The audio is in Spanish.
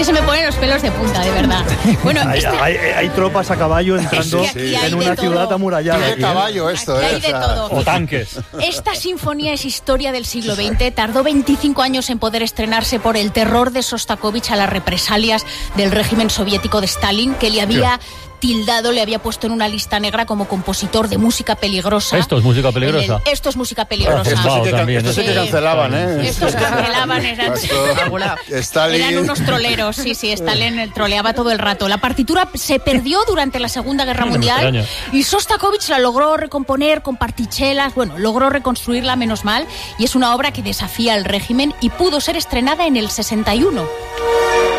que se me ponen los pelos de punta, de verdad. Bueno, hay tropas a caballo entrando en una ciudad amurallada. ¿Qué caballo esto? Aquí hay de todo. O tanques. Esta sinfonía es historia del siglo XX. Tardó 25 años en poder estrenarse por el terror de Sostakovich a las represalias del régimen soviético de Stalin, que le había tildado, le había puesto en una lista negra como compositor de música peligrosa. ¿Esto es música peligrosa? Esto es música peligrosa. Esto sí que cancelaban, ¿eh? Estos cancelaban, eran unos troleros. Sí, Stalin troleaba todo el rato. La partitura se perdió durante la Segunda Guerra Mundial y Sostakovich la logró recomponer con partichelas, logró reconstruirla, menos mal, y es una obra que desafía al régimen y pudo ser estrenada en el 61.